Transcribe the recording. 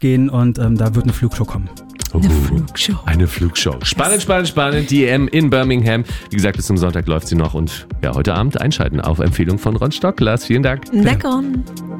gehen und da wird eine Flugshow kommen. Eine Flugshow. Spannend. Die EM in Birmingham. Wie gesagt, bis zum Sonntag läuft sie noch. Und ja, heute Abend einschalten auf Empfehlung von Ron Stock. Lars, vielen Dank. Lecker.